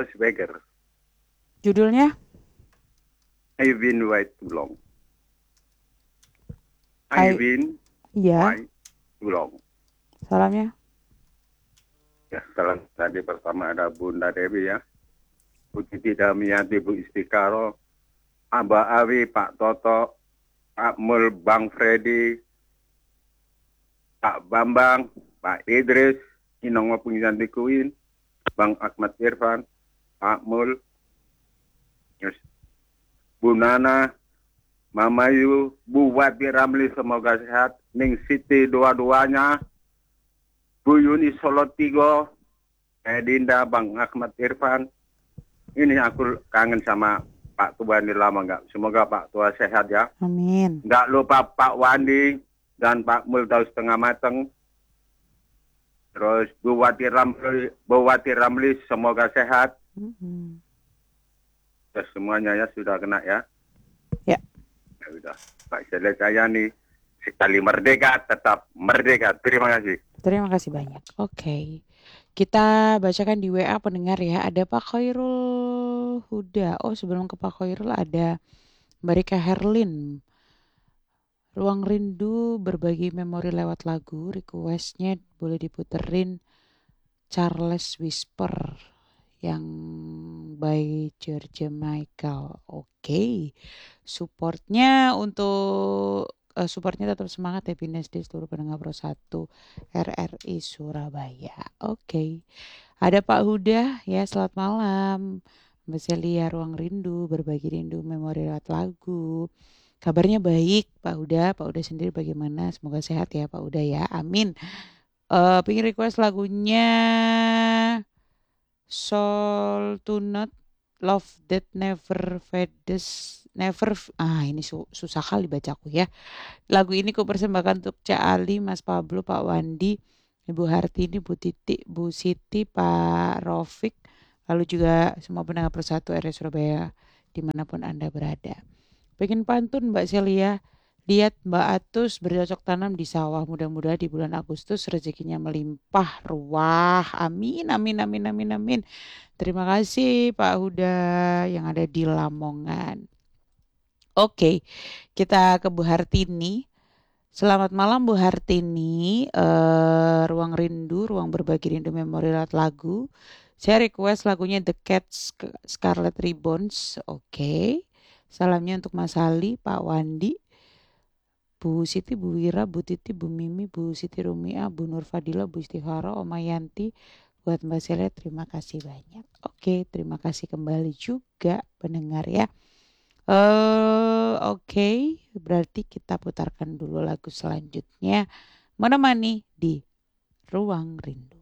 Schwarzenegger. Judulnya? I've been way too long. I've I been Iya, way too long. salamnya. Ya, salam tadi pertama ada Bunda Dewi ya. Bu Titi Damiati, Bu Istikaro, Aba Awi, Pak Toto, Pak Mul, Bang Freddy, Pak Bambang, Pak Idris, Inong Mapungisan Tikuin, Bang Ahmad Irfan, Pak Mul, yes, Bu Nana, Mama Yu, Bu Wati Ramli, semoga sehat, Ning Siti dua-duanya, Bu Yuni Solotigo, Dinda, Bang Ahmad Irfan. Ini aku kangen sama Pak Tua ini lama nggak. Semoga Pak Tua sehat ya. Amin. Nggak lupa Pak Wandi dan Pak Mul tahu setengah mateng. Terus Bu Wati Ramli semoga sehat. Mm-mm. Ya, semuanya ya sudah kena ya. Ya, Ya udah. Pak Selek nih sekali merdeka tetap merdeka. Terima kasih. terima kasih banyak. Oke, kita bacakan di WA pendengar ya. Ada Pak Khairul Huda. Oh, sebelum ke Pak Khairul ada Mbak Rika Herlin. Ruang Rindu berbagi memori lewat lagu. Requestnya boleh diputerin Charles Whisper yang by George Michael. Oke. Supportnya tetap semangat, happiness di seluruh pendengar Pro 1 RRI Surabaya. Oke. Ada Pak Huda ya, selamat malam. Mbak Celia, Ruang Rindu berbagi rindu memori lewat lagu. Kabarnya baik Pak Huda. Pak Huda sendiri bagaimana? Semoga sehat ya Pak Huda ya. Amin. Pengen request lagunya Soul to Not Love That Never Fades. Ini susah kali bacaku ya. Lagu ini ku persembahkan untuk Cak Ali, Mas Pablo, Pak Wandi, Ibu Hartini, Bu Titi, Bu Siti, Pak Rofik, lalu juga semua pendengar Persatu RS Surabaya dimanapun Anda berada. Pengen pantun Mbak Celia, lihat Mbak Atus bercocok tanam di sawah, mudah-mudahan di bulan Agustus rezekinya melimpah ruah. Amin, amin, amin, amin, amin. Terima kasih Pak Huda yang ada di Lamongan. Oke, kita ke Bu Hartini. Selamat malam Bu Hartini. Ruang Rindu, ruang berbagi rindu memori lewat lagu. Saya request lagunya The Cats Scarlet Ribbons. Oke. Salamnya untuk Mas Ali, Pak Wandi, Bu Siti, Bu Wira, Bu Titi, Bu Mimi, Bu Siti Rumia, Bu Nur Fadila, Bu Istighara, Oma Yanti. Buat Mbak Sele, terima kasih banyak. Oke, terima kasih kembali juga pendengar ya. Oke, berarti kita putarkan dulu lagu selanjutnya menemani di Ruang Rindu.